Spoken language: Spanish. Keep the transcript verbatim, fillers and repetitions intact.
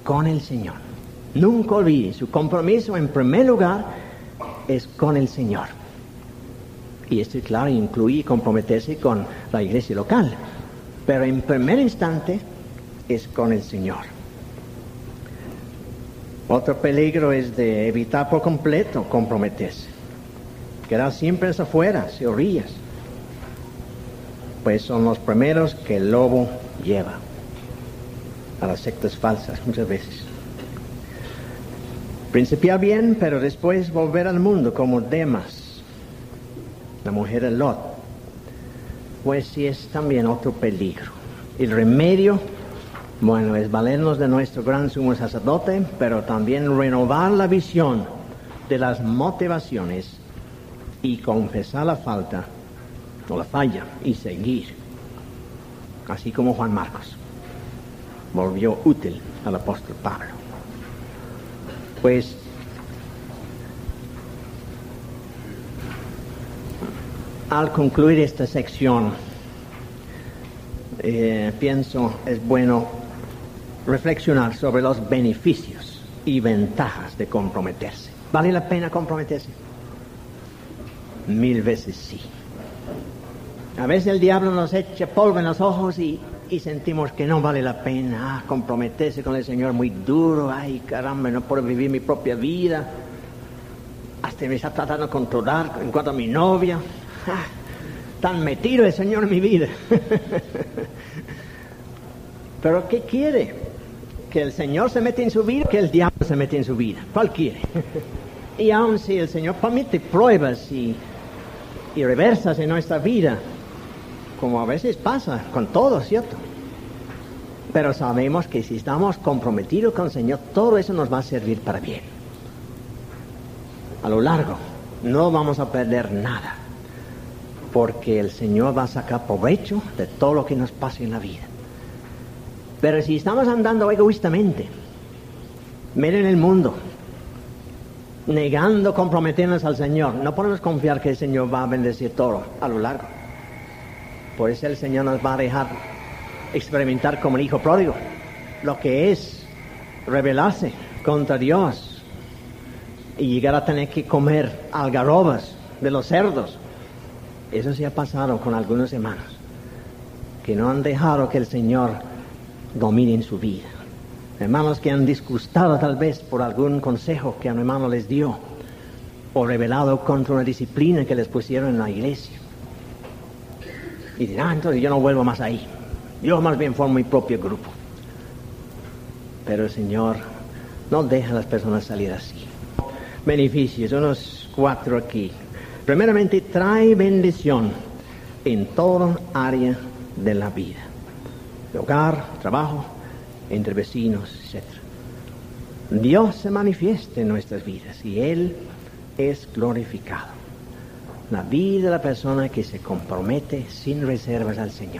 con el Señor. Nunca olvide, su compromiso en primer lugar es con el Señor. Y esto, claro, incluye comprometerse con la iglesia local. Pero en primer instante es con el Señor. Otro peligro es de evitar por completo comprometerse. Quedar siempre hacia afuera, hacia orillas. Pues son los primeros que el lobo lleva a las sectas falsas muchas veces. Principiar bien, pero después volver al mundo como Demas, la mujer de Lot. Pues sí es también otro peligro. El remedio, bueno, es valernos de nuestro gran sumo sacerdote, pero también renovar la visión de las motivaciones y confesar la falta o la falla y seguir. Así como Juan Marcos volvió útil al apóstol Pablo. Pues al concluir esta sección, eh, pienso es bueno reflexionar sobre los beneficios y ventajas de comprometerse. ¿Vale la pena comprometerse? Mil veces sí. A veces el diablo nos echa polvo en los ojos y, y sentimos que no vale la pena. Ah, comprometerse con el Señor muy duro. Ay, caramba, no puedo vivir mi propia vida. Hasta me está tratando de controlar en cuanto a mi novia. Ah, tan metido el Señor en mi vida. Pero ¿qué quiere? ¿Que el Señor se mete en su vida? ¿Que el diablo se mete en su vida? ¿Cuál quiere? Y aun si el Señor permite pruebas y, y reversas en nuestra vida, como a veces pasa con todo, ¿cierto? Pero sabemos que si estamos comprometidos con el Señor, todo eso nos va a servir para bien. A lo largo, no vamos a perder nada, porque el Señor va a sacar provecho de todo lo que nos pase en la vida. Pero si estamos andando egoístamente, miren el mundo, negando comprometernos al Señor, no podemos confiar que el Señor va a bendecir todo a lo largo. Por eso el Señor nos va a dejar experimentar como el hijo pródigo lo que es rebelarse contra Dios y llegar a tener que comer algarrobas de los cerdos. Eso sí ha pasado con algunos hermanos que no han dejado que el Señor domine en su vida. Hermanos que han disgustado tal vez por algún consejo que un hermano les dio o rebelado contra una disciplina que les pusieron en la iglesia. Y dirán, ah, entonces yo no vuelvo más ahí. Yo más bien formo mi propio grupo. Pero el Señor no deja a las personas salir así. Beneficios, unos cuatro aquí. Primeramente, trae bendición en toda área de la vida. De hogar, trabajo, entre vecinos, etcétera. Dios se manifiesta en nuestras vidas y Él es glorificado. La vida de la persona que se compromete sin reservas al Señor.